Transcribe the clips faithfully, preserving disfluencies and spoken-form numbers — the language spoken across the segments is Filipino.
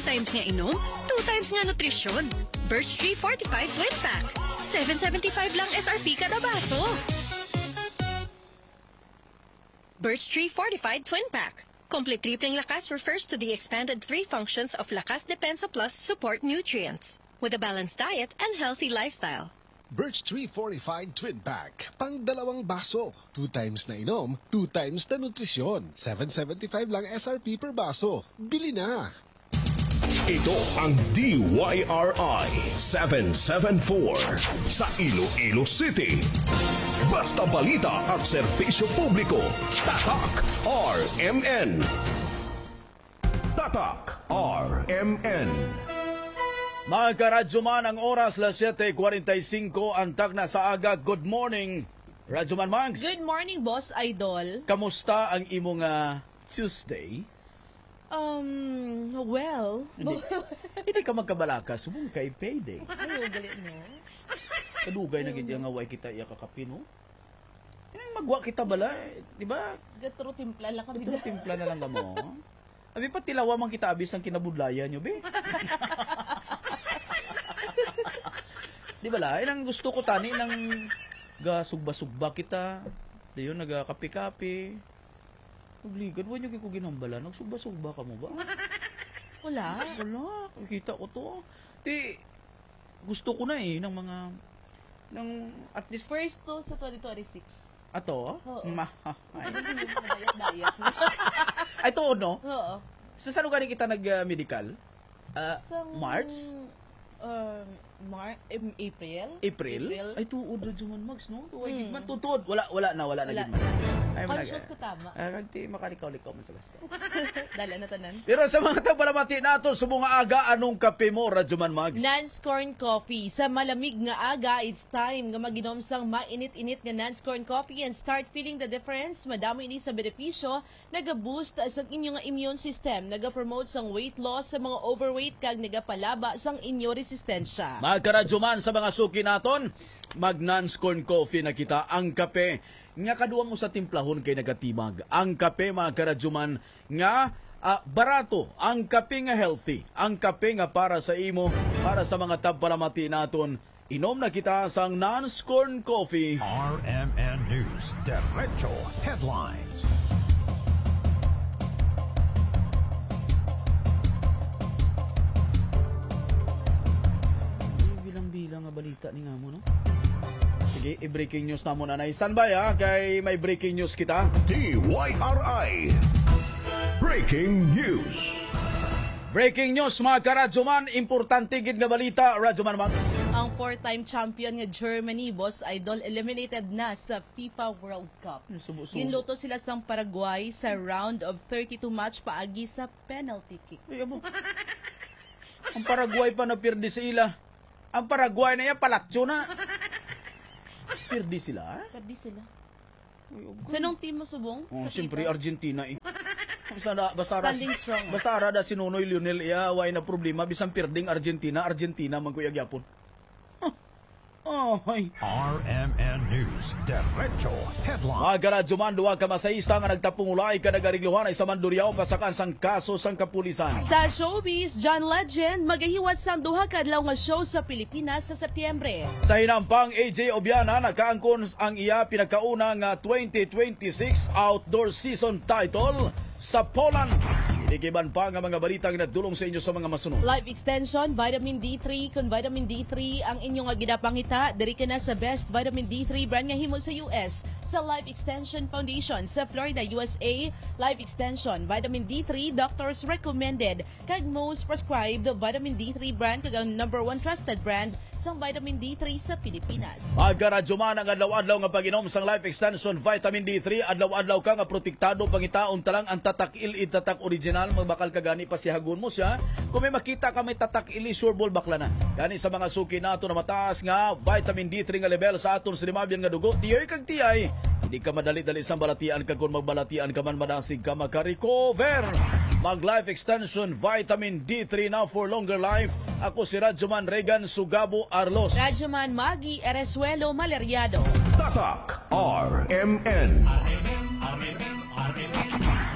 times nga inom, two times nga nutrisyon. Birch Tree Fortified Twin Pack. seven seventy-five lang S R P kada baso. Birch Tree Fortified Twin Pack. Complete tripling lakas refers to the expanded three functions of Lakas Depensa Plus support nutrients with a balanced diet and healthy lifestyle. Birch Tree Fortified Twin Pack. Pang dalawang baso. Two times na inom, two times na nutrisyon. seven seventy-five lang S R P per baso. Bili na! Ito ang D Y R I seven seven four sa Iloilo City. Basta balita at serbisyo publiko. Tatak R M N. Tatak R M N. Mga karadyo man, ang oras la seven forty-five, antak na sa aga. Good morning, Radyo Man Mags. Good morning, Boss Idol. Kamusta ang imong uh, Tuesday? Um, well... Hindi, hindi ka magkabalaka, subong kay payday. Ay, galit mo. Kadugay na ganyan nga way kita iya kakapin, no? Magwa kita bala, eh, di ba? Gatro timpla lang kami. Gatro timpla na lang ka mo. Abi pa tilawa man kita abis ang kinabudlayan nyo, be. Di ba la? Inang gusto ko tani nang gasugba-sugba kita. Dayon nagakapi-kapi. Obligan, wala nyo ko ginambala. Nagsugba-sugba ka mo ba? Wala. Wala. Kita ko to. Di, gusto ko na eh, ng mga, ng at least... First to sa twenty twenty-six. Ato? Oo. Ma, ay. Diet-diet. Ay, to, no? Oo. Sa saan galing kita nag-medical? Uh, March? Um, Mar um, April? April? April? Ay, tuod na dyan man, Max, no? Tuwag, Hmm. man, tutod. Wala, wala na, wala, Wala. na gid man. Ay, Conscious ka tama. Ay, kagti, makalikaw-likaw man sa basta. Dala na tanan. Pero sa mga tabalamati nato, sa mga aga, anong kape mo, Radyo Man Mags? Nance Corn Coffee. Sa malamig nga aga, it's time nga maginom sang mainit-init nga Nance Corn Coffee and start feeling the difference. Madamo ini sa benepisyo, naga-boost sa inyong immune system, naga-promote sang weight loss sa mga overweight kag nagapalaba sang inyo resistensya. Mga karadyo man, sa mga suki naton, mag Nance Corn Coffee na kita ang kape. Nga kaduwa mo sa timplahon kay nagatimag. Ang kape, mga karadyo nga uh, barato. Ang kape nga healthy. Ang kape nga para sa imo, para sa mga tabpalamati naton. Inom na kita sang Nance Corn Coffee. R M N News Derecho Headlines. Bilang-bilang nga balita ni nga mo, no? Sige, i-breaking news na muna na. Standby ha, kay may breaking news kita. D Y R I Breaking News. Breaking news, mga karadyo man. Importante gid nga balita, Radyo Man Max. Ang four-time champion nga Germany, Boss Idol, eliminated na sa FIFA World Cup. Subo-subo. Ginluto sila sang Paraguay sa round of thirty-two match paagi sa penalty kick. Ay, amo. Ang Paraguay pa na pirdi sa ila. Ang Paraguay na yan, palatyo na. Pirdi sila, eh? Perdi sila. Sa nung team mo subong? Oh, Sa siyempre FIFA? Argentina eh. Basta na, basta ra, Standing strong. basta ara da si Nonoy Lionel iya way na problema bisan pirding Argentina, Argentina man kuya gyapon. Huh. Oh, ay. R M N News Derecho Headlines. Mga karadyo man, duwa ka masayista nga nagtapungulay ka nagarigluhan ay sa Mandurriao pasakan sang kaso sang kapulisan. Sa showbiz, John Legend, magahiwat sang duha ka adlaw nga show sa Pilipinas sa Setyembre. Sa hinampang A J Obiana, nakaangkon ang iya pinakauna nga twenty twenty-six outdoor season title sa Poland. Inikiban pa nga mga balitang nagdulong sa inyo sa mga masunod. Life Extension, Vitamin D three, kung Vitamin D three ang inyong nga ginapangita, diri ka na sa best Vitamin D three brand nga himo sa U S. Sa Life Extension Foundation sa Florida, U S A, Life Extension, Vitamin D three, doctors recommended. Kag most prescribed Vitamin D three brand, kag ang number one trusted brand sang Vitamin D three sa Pilipinas. Magkaradyo man ang adlaw-adlaw nga pag-inom sang Life Extension Vitamin D three, adlaw-adlaw ka nga protektado pangitaon talang ang tatak-il tatak original, magbakal ka gani pasihagon mo siya. Kung may makita ka may tatak-il sure ball bakla na. Gani sa mga suki nato na mataas nga Vitamin D three nga level sa aton sinimabyan nga dugo, tiyay kag tiyay. Hindi ka madali-dali sa balatian kag kung magbalatian ka man madasig ka maka-recover. Mag Life Extension Vitamin D three now for longer life. Ako si Radyoman Regan Sugabo Arlos. Radyoman Magi Eresuelo Maleriado. Tatak R M N.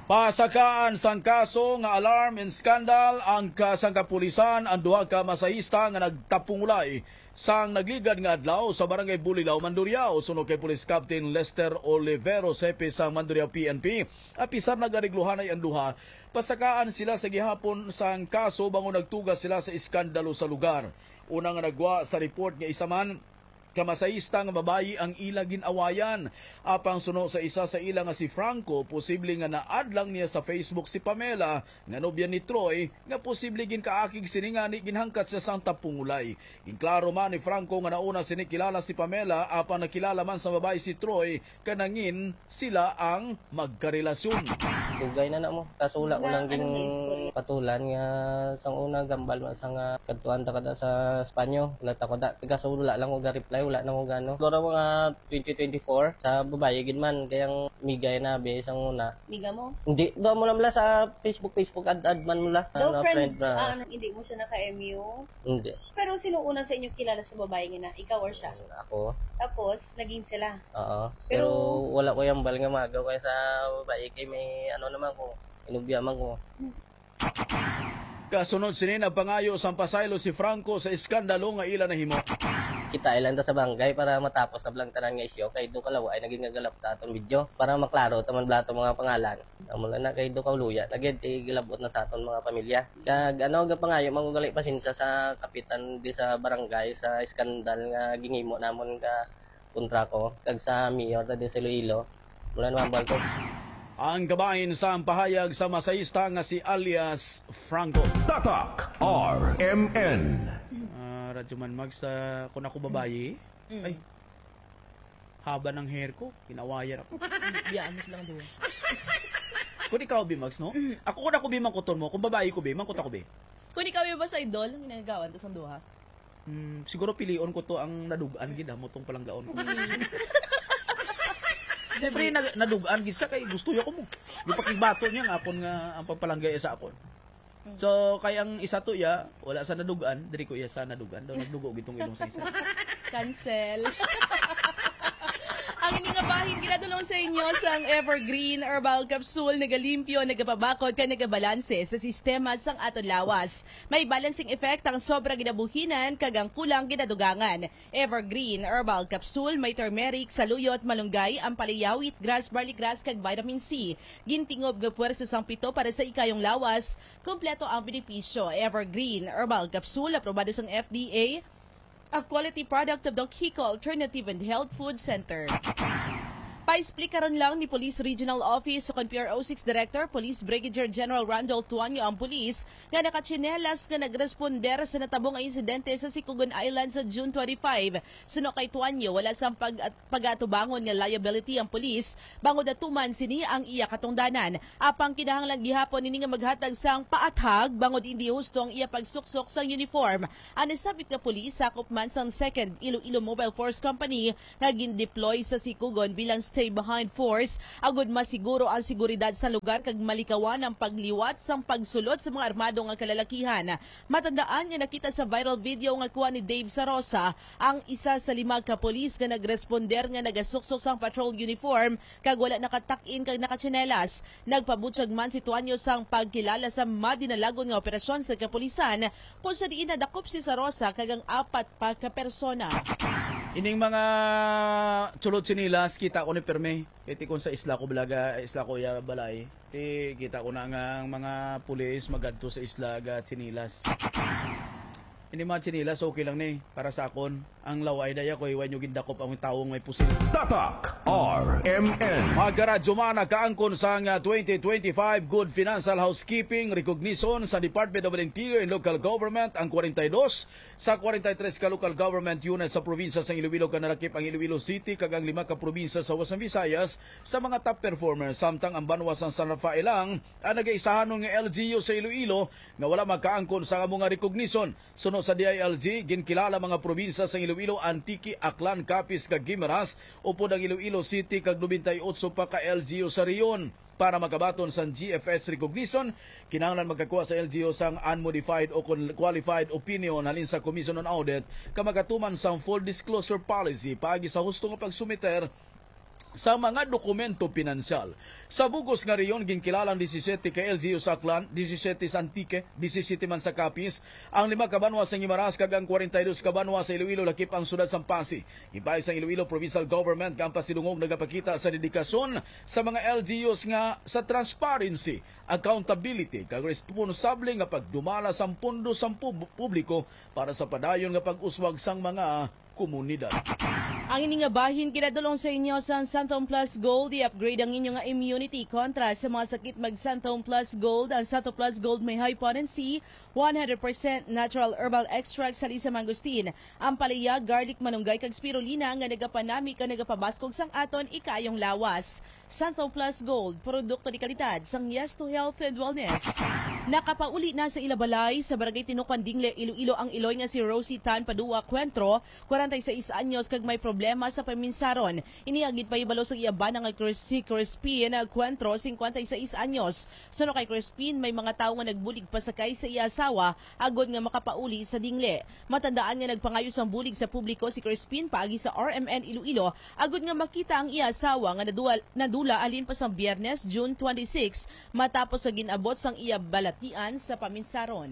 Pasakaan sang kaso nga alarm and scandal ang kasang kapulisan ang duha ka masahista nga nagtapungulay sang nagligad nga adlaw sa barangay Bulilaw, Mandurriao. Suno kay Police Captain Lester Olivero Sepe sang Mandurriao P N P. Apisar nagarigluhanay ang duha. Pasakaan sila sa gihapon sang kaso bango nagtugas sila sa iskandalo sa lugar. Una nga nagwa sa report nga isa man kamasahista nga babayi ang ila ginawayan. Apang suno sa isa sa ila nga si Franco, posible nga naad lang niya sa Facebook si Pamela, nga nobya ni Troy, nga posible gin kaakig siningani ginhangkat sa sang tapungulay. Inklaro man ni Franco nga nauna sinikilala si Pamela, apang nakilala man sa babayi si Troy, kanangin sila ang magkarelasyon. Tugay na na mo. Kasula ko lang ging patulan nga sang una gambal man sang uh, kadtuan ta kada sa Espanyo. Lata ko da tigasula lang ko ga reply wala na mo gano. Lora mga twenty twenty-four sa babaye gid man kayang migay na be sang una. Miga mo? Hindi do mo lang mula sa Facebook Facebook ad ad man mula. Daw Ano, friend, na. ah, hindi mo siya naka-M U. Hindi. Pero sino una sa inyo kilala sa babae nga na? Ikaw or siya? Ako. Tapos, naging sila. Oo. Pero- Pero, wala ko yung bal nga magaw kaya sa babae kay may ano naman ko. Inubyaman ko. Kasunod sinin ang pangayo sang pasaylo si Franco sa iskandalo nga ila nahimo. Kita ilan ta sa barangay para matapos na blang tanan nga isyo kay do kalawa ay naging nagalap ta atong video para maklaro taman blato mga pangalan. Amo na kay do kauluya naged gilabot na sa aton mga pamilya. Kag ano ga pangayo mangugali pasensya sa kapitan di sa barangay sa iskandal nga gingimo namon ka kontra ko kag sa mayor ta di sa Iloilo. Mula naman balto. Ang gabahin sa pahayag sa masahista nga si alias Franco. Tatak R M N. Uh, Radyo Man Mag sa kung ako babayi. Ay, haba ng hair ko. Kinawayan ako. Biyaan mo silang doon. Kung ikaw, Bimags, no? Ako kung ako, Bimang kuton mo. Kung babae ko, Bimang kuta ko, Bim. Kung ikaw yung ba sa idol, ang ginagawan to sa duha? Hmm, siguro pilion ko to ang nadugaan gid mo tong palanggaon ko. Siyempre nag nadugaan gid sa kay gusto yo ko mo. Yung pakibato niya nga apon nga ang pagpalanggay sa akon. So kay ang isa to ya wala sa nadugaan, diri ko iya sa nadugan. Daw nagdugo gitong ilong sa isa. Cancel. Ang ining nga bahin ginadulong sa inyo sang Evergreen Herbal Capsule nagalimpyo, nagapabakod ka nagabalanse sa sistema sang aton lawas. May balancing effect ang sobra ginabuhinan kag ang kulang ginadugangan. Evergreen Herbal Capsule may turmeric, saluyot, malunggay, ampalaya, grass, barley grass kag vitamin C. Gintingob nga puwersa sang pito para sa ikayong lawas. Kompleto ang benepisyo. Evergreen Herbal Capsule aprobado sang F D A, a quality product of the Kiko Alternative and Health Food Center. Pa-explic karon lang ni Police Regional Office sa P R O six Director, Police Brigadier General Randall Tuanyo ang pulis nga nakatsinelas nga nagresponder sa natabong nga insidente sa Sikugon Island sa June twenty-five. Suno kay Tuanyo, wala sang pag pagatubangon nga liability ang pulis bangod atuman sini ang iya katungdanan. Apang kinahanglan gihapon nini nga maghatag sang paathag bangod hindi husto ang iya pagsuksok sang uniform. Ang nasabit nga pulis sakop man sang second Iloilo Mobile Force Company nga gin-deploy sa Sikugon bilang stay behind force agud masiguro ang seguridad sa lugar kag malikawan ang pagliwat sang pagsulod sa mga armado nga kalalakihan. Matandaan nga nakita sa viral video nga kuha ni Dave Sarosa ang isa sa lima ka pulis nga nagresponder nga nagasuksok sang patrol uniform kag wala nakatak-in kag nakatsinelas. Nagpabutyag man si Tuanyo sang pagkilala sa madinalagon nga operasyon sa kapulisan kung sa diin nadakop si Sarosa kag ang apat pa ka persona. Ining mga sulod sinilas kita ko ni Perme. Iti kon sa isla ko balaga, isla ko ya balay. Ti kita ko na nga ang mga pulis magadto sa isla ga sinilas. Ini mga sinilas okay lang ni para sa akon. Ang laway daya ko iwan yung gindakop ang taong may pusil. Tatak R M N. Magaradyo man nakaangkon sa nga twenty twenty-five Good Financial Housekeeping Recognition sa Department of the Interior and Local Government ang forty-two sa forty-three ka local government unit sa probinsya sa Iloilo ka narakip ang Iloilo City kag ang lima ka probinsya sa Western Visayas sa mga top performers samtang ang banwas ng San Rafael lang ang nagaisahan ng L G U sa Iloilo nga wala magkaangkon sa mga recognition. Suno sa D I L G ginkilala mga probinsya sa Iloilo, Antique, Aklan, Capiz kag Guimaras upod ang Iloilo City kag ninety-eight pa ka L G U sa riyon. Para magabaton sa G F S recognition, kinahanglan magkakuha sa L G U sang unmodified o qualified opinion halin sa Commission on Audit ka magatuman sang full disclosure policy paagi sa husto nga pagsumiter sa mga dokumento pinansyal. Sa bugos nga riyon, ginkilalang disisiete ka L G U sa Aklan, disisiete sa Antique, disisiete man sa Capiz, ang lima ka banwa sa Guimaras, kag ang forty-two ka banwa sa Iloilo, lakip ang sudad sa Pasi. Ipay sa Iloilo Provincial Government, ang pasilungog nagapakita sa dedikasyon sa mga L G Us nga sa transparency, accountability, kag responsable nga pagdumala sa pundo sa publiko para sa padayon nga pag-uswag sang mga komunidad. Ang ini nga bahin kinadulong sa inyo sa Santom Plus Gold, i-upgrade ang inyong immunity kontra sa mga sakit mag Santom Plus Gold. Ang Santom Plus Gold may high potency, one hundred percent natural herbal extract sa lisa mangustin. Ang palaya, garlic, manunggay kag spirulina nga nagapanami ka nagapabaskog sang aton ikayong lawas. Santom Plus Gold, produkto di kalidad sang Yes to Health and Wellness. Nakapauli na sa Ilabalay sa Barangay Tinukan Dingle, Iloilo ang Iloy nga si Rosie Tan Padua Cuentro, forty-six anyos kag may problema sa paminsaron. Iniagit pa ibalo sa iyaban nga si Crispin Cuentro, fifty-six anyos. Suno kay Crispin, may mga tawo nga nagbulig pasakay sa iya asawa agod nga makapauli sa Dingle. Matandaan nga nagpangayo sang bulig sa publiko si Crispin paagi sa R M N Iloilo agod nga makita ang iya asawa nga nadula, nadula alin pa sa Biyernes, June twenty-six, matapos sa ginabot sang iya balatian sa paminsaron.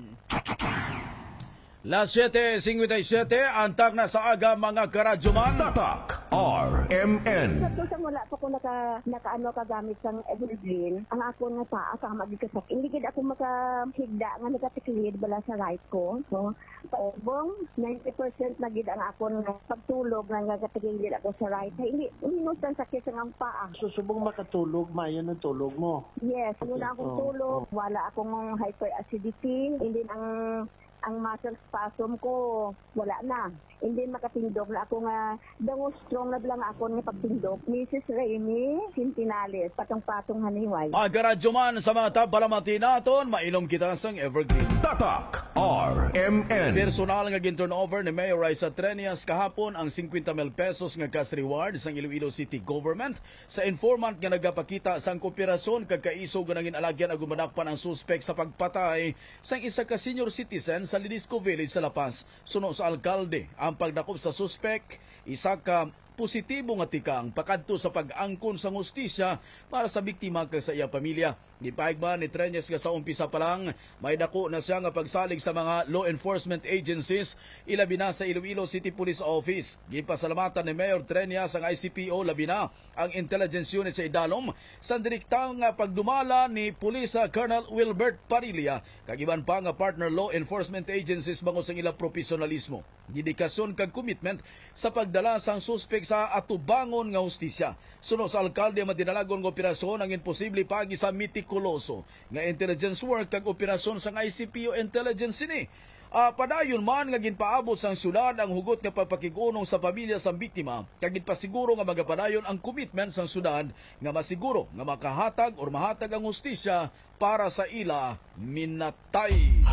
Las seven fifty-seven, antak na sa aga mga karadyoman. Tatak R M N. Sa so, wala pa ko naka, naka ano kagamit sang Evergreen, ang ako nga paa sa magikasak. Hindi gid ako makahigda nga nagatiklid bala sa right ko. So, paubong, ninety percent na gid ang ako nga pagtulog nga nagatiklid ako sa right. Hindi, minus ang sakit sa ang paa. Susubong makatulog, mayon ang tulog mo. Yes, muna akong Oh, tulog, wala akong hyperacidity, hindi ang ang muscle spasm ko, wala na. Hindi makatindog na ako nga, dango strong na lang ako nga pagtindog. Missus Raimi Sintinales, patong-patong haniway. Mga karadyoman, sa mga tapalamati naton, mainom kita sang Evergreen. Tatak R M N. Personal nga gin-turnover ni Mayor Raisa Trenias kahapon ang fifty mil pesos nga cash reward sang Iloilo City Government sa informant nga nagapakita sang kooperasyon kag kaiso nga nangin alagyan ag gumadakpan ang suspek sa pagpatay sang isa ka senior citizen sa Lidisco Village sa La Paz. Suno sa alkalde, ang pagdakop sa suspek, isa ka positibo nga tikang pakadto sa pag-angkon sa hustisya para sa biktima kag sa iya pamilya. Gipaig ba ni Trenes nga sa umpisa pa lang, may dako na siya nga pagsalig sa mga law enforcement agencies, ilabi na sa Iloilo City Police Office. Gipasalamatan ni Mayor Trenes ang I C P O, labi na ang Intelligence Unit sa Idalom, sa direktang pagdumala ni Police Colonel Wilbert Parilla, kagiban pa nga partner law enforcement agencies bango sa ilang profesionalismo, dedikasyon kag commitment sa pagdala sang suspek sa atubangon nga hustisya. Suno sa alkalde madinalagon nga operasyon ang imposible pagi sa mitikuloso nga intelligence work kag operasyon sang I C P O intelligence ini. Uh, padayon man nga ginpaabot sang syudad ang hugot nga pagpakigunong sa pamilya sang biktima, kag ginpasiguro nga magapadayon ang commitment sang syudad nga masiguro nga makahatag or mahatag ang hustisya para sa ila minatay.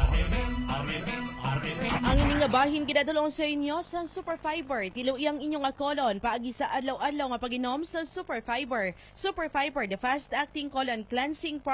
Ang ining nga bahin ginadulong sa inyo sa Super Fiber. Tilo iyang inyong kolon paagi sa adlaw-adlaw nga pag-inom sa Super Fiber. Super Fiber, the fast-acting colon cleansing